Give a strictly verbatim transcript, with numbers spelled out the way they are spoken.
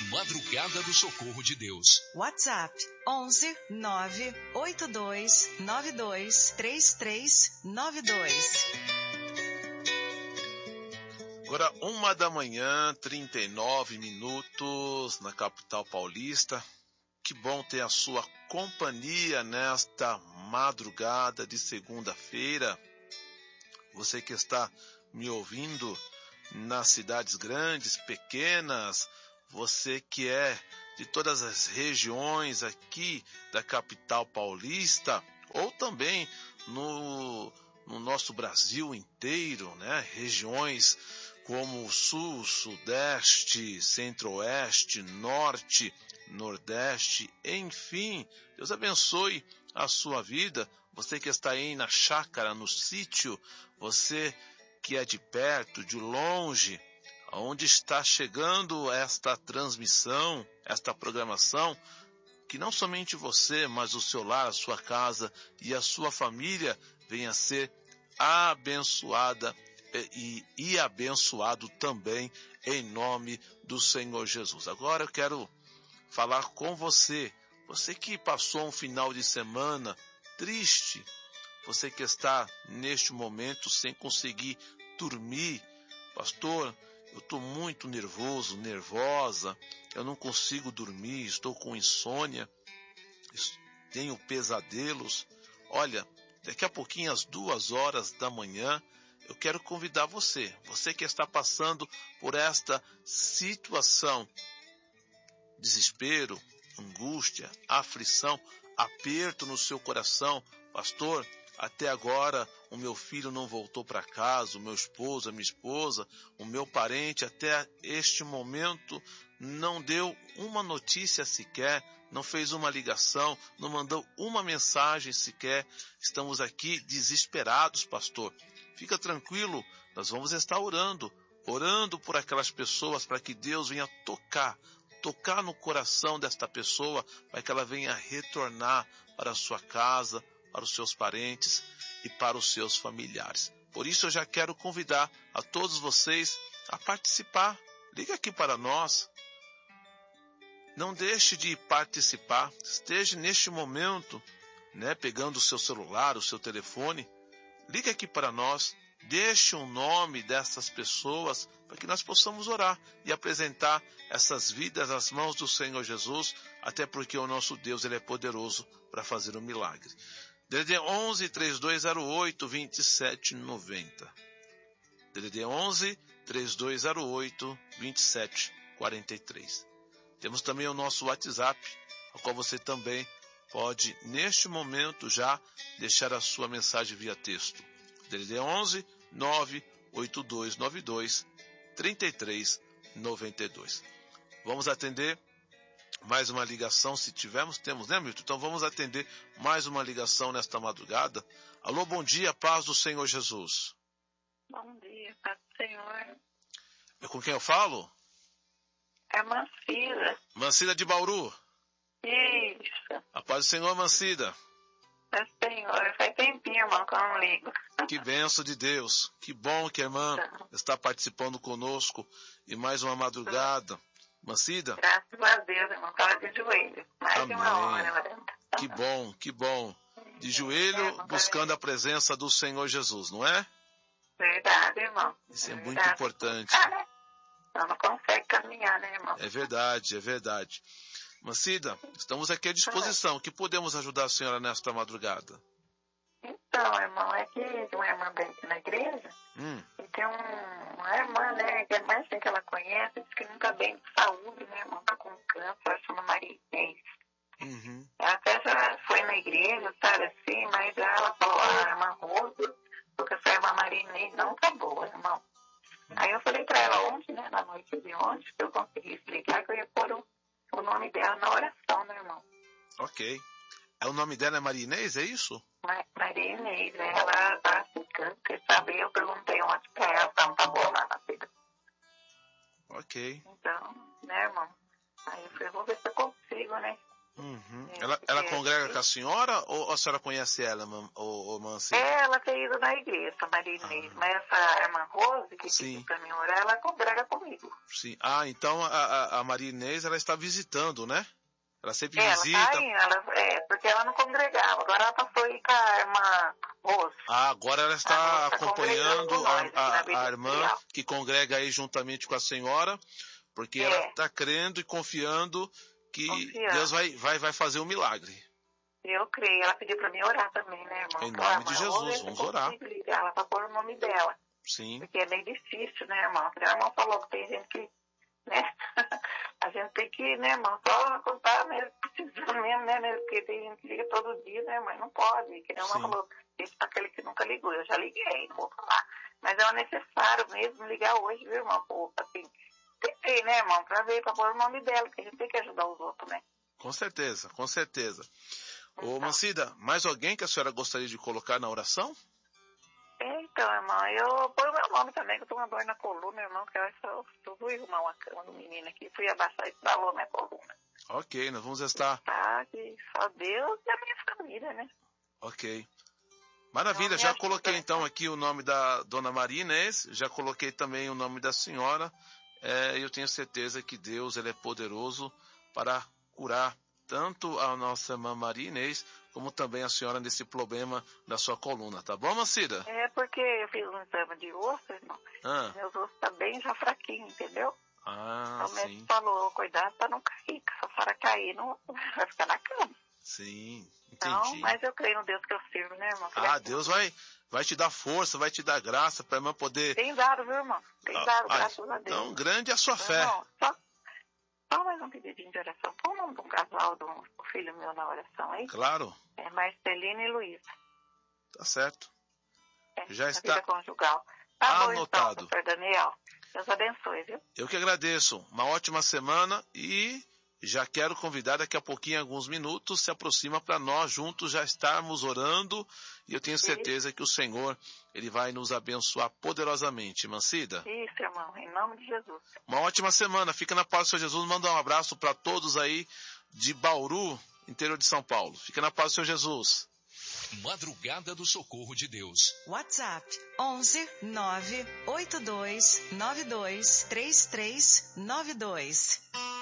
Madrugada do Socorro de Deus. WhatsApp onze nove oito dois nove dois três três nove dois. Agora, uma da manhã, trinta e nove minutos, na capital paulista. Que bom ter a sua companhia nesta madrugada de segunda-feira. Você que está me ouvindo nas cidades grandes, pequenas, você que é de todas as regiões aqui da capital paulista, ou também no, no nosso Brasil inteiro, né? Regiões como o Sul, Sudeste, Centro-Oeste, Norte, Nordeste, enfim. Deus abençoe a sua vida. Você que está aí na chácara, no sítio, você que é de perto, de longe, onde está chegando esta transmissão, esta programação, que não somente você, mas o seu lar, a sua casa e a sua família venha a ser abençoada e, e abençoado também em nome do Senhor Jesus. Agora eu quero falar com você, você que passou um final de semana triste, você que está neste momento sem conseguir dormir. Pastor, eu estou muito nervoso, nervosa, eu não consigo dormir, estou com insônia, tenho pesadelos. Olha, daqui a pouquinho, às duas horas da manhã, eu quero convidar você, você que está passando por esta situação, desespero, angústia, aflição, aperto no seu coração. Pastor, até agora o meu filho não voltou para casa, o meu esposo, a minha esposa, o meu parente, até este momento não deu uma notícia sequer, não fez uma ligação, não mandou uma mensagem sequer. Estamos aqui desesperados, pastor. Fica tranquilo, nós vamos estar orando, orando por aquelas pessoas para que Deus venha tocar, tocar no coração desta pessoa, para que ela venha retornar para a sua casa, para os seus parentes e para os seus familiares. Por isso eu já quero convidar a todos vocês a participar. Liga aqui para nós. Não deixe de participar. Esteja neste momento, né, pegando o seu celular, o seu telefone. Liga aqui para nós. Deixe o nome dessas pessoas para que nós possamos orar e apresentar essas vidas nas mãos do Senhor Jesus, até porque o nosso Deus ele é poderoso para fazer um milagre. D D D onze, três dois zero oito, vinte e sete noventa. D D D onze, três dois zero oito, vinte e sete quarenta e três. Temos também o nosso WhatsApp, ao qual você também pode, neste momento, já deixar a sua mensagem via texto. D D D onze, nove oito dois nove dois, três três nove dois. Vamos atender mais uma ligação, se tivermos, temos, né, Milton? Então vamos atender mais uma ligação nesta madrugada. Alô, bom dia, paz do Senhor Jesus. Bom dia, paz do Senhor. É com quem eu falo? É Mancida. Mancida de Bauru. Isso. A paz do Senhor, Mancida. É Senhor, faz tempinho, irmão, que eu não ligo. Que bênção de Deus. Que bom que a irmã está participando conosco em mais uma madrugada. Mancida? Graças a Deus, irmão. Estava de joelho. Mais Amém. de uma hora, orando. Que bom, que bom. De joelho, buscando a presença do Senhor Jesus, não é? Verdade, irmão. Isso é Verdade. muito importante. Ah, né? Então não consegue caminhar, né, irmão? É verdade, é verdade. Mancida, estamos aqui à disposição. O que podemos ajudar a senhora nesta madrugada? Então, irmão, é que tem uma irmã bem aqui na igreja, Hum. e tem um, uma irmã, né, que é mais assim que ela conhece, diz que não tá bem de saúde, né, irmão, tá com câncer, ela chama Maria Inês. Uhum. Ela até já foi na igreja, sabe assim, mas ela falou, a irmã Rosa, porque essa irmã Maria Inês não tá boa, irmão. Aí eu falei pra ela ontem, né, na noite de ontem, que eu consegui explicar que eu ia pôr o, o nome dela na oração, né, irmão? Ok. O nome dela é Maria Inês, é isso? Ma- Maria Inês, né, ela tá ficando, quer saber, eu perguntei ontem pra ela, tá, não tá boa lá na vida. Ok. Então, né, irmão? Aí eu falei, vou ver se eu consigo, né? Uhum. É, Ela, ela porque- congrega com a senhora ou a senhora conhece ela, ô, ô Mancida? É, ela tem ido na igreja, a Maria Inês, Ah. mas essa irmã Rose, que Sim. pediu pra mim orar, ela congrega comigo. Sim. Ah, então a, a, a Maria Inês, ela está visitando, né? Ela sempre É, ela visita. tá indo, ela, é, porque ela não congregava, agora ela passou a ir com a irmã Rose. Ah, agora ela está A moça acompanhando congregando com a, nós aqui na a, Vida a irmã Social. que congrega aí juntamente com a senhora, porque É. ela está crendo e confiando que Confiando. Deus vai, vai, vai fazer um milagre. Eu creio, ela pediu pra mim orar também, né, irmão? Em Falar, nome de "Irmã, Jesus, ver se vamos eu orar." consigo ligar ela pra pôr o nome dela. Sim, Porque é meio difícil, né, irmão? Porque a irmã falou que tem gente que, né? A gente tem que, né, irmão, só contar mesmo, precisando mesmo, né, mesmo, porque tem gente que liga todo dia, né, mas não pode. Que nem a irmã Sim. falou, isso para aquele que nunca ligou. Eu já liguei, não vou falar. Mas é necessário mesmo ligar hoje, viu, irmão? Pô, assim, tentei, né, irmão, pra ver, pra pôr o nome dela, porque a gente tem que ajudar os outros, né? com certeza, com certeza. Ô Então. Mancida, mais alguém que a senhora gostaria de colocar na oração? Então, irmão, eu ponho meu nome também, que eu tô com uma dor na coluna, irmão, que eu acho que eu, eu fui arrumar uma cama do menino aqui, fui abaixar e estralou minha coluna. Ok, nós vamos estar... Tá, que só Deus e a minha família, né? Ok. Maravilha, Não me já ajuda, coloquei né? então aqui o nome da Dona Maria Inês, já coloquei também o nome da senhora, é, eu tenho certeza que Deus ele é poderoso para curar tanto a nossa irmã Maria Inês, como também a senhora nesse problema da sua coluna, tá bom, Mancida? É porque eu fiz um exame de osso, irmão, Ah, meus ossos tá bem já fraquinho, entendeu? ah Então o médico sim, falou, cuidado pra não cair, que se a senhora cair, não vai ficar na cama. sim, Então, entendi. mas eu creio no Deus que eu sirvo, né, irmão? Ah, Deus vai, vai te dar força, vai te dar graça para a irmã poder... Tem dado, viu, irmão? Tem Ah, dado, ah, graças a Deus. então, grande é a sua fé. Irmão, só, só mais um pedidinho de oração. Põe o nome de um casal, do, do filho meu na oração aí. Claro, É Marcelina e Luísa. tá certo. É, Já na está vida conjugal. Tá bom, então, anotado. pastor Daniel. Deus abençoe, viu? Eu que agradeço. Uma ótima semana e já quero convidar daqui a pouquinho, alguns minutos, se aproxima para nós juntos já estarmos orando e eu tenho certeza que o Senhor, Ele vai nos abençoar poderosamente. Mancida, Isso, irmão, em nome de Jesus. uma ótima semana. Fica na paz do Senhor Jesus. Manda um abraço para todos aí de Bauru, interior de São Paulo. Fica na paz do Senhor Jesus. Madrugada do Socorro de Deus. WhatsApp onze nove oito dois nove dois três três nove dois.